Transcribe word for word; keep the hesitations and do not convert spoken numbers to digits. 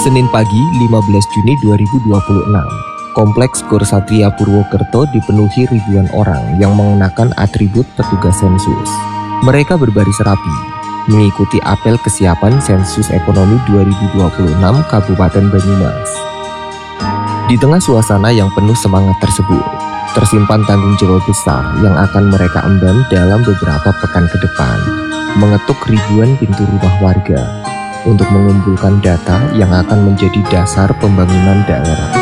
Senin pagi lima belas Juni dua ribu dua puluh enam, Kompleks Gor Satria Purwokerto dipenuhi ribuan orang yang mengenakan atribut petugas sensus. Mereka berbaris rapi, mengikuti apel kesiapan sensus ekonomi dua ribu dua puluh enam Kabupaten Banyumas. Di tengah suasana yang penuh semangat tersebut, tersimpan tanggung jawab besar yang akan mereka emban dalam beberapa pekan ke depan, mengetuk ribuan pintu rumah warga untuk mengumpulkan data yang akan menjadi dasar pembangunan daerah.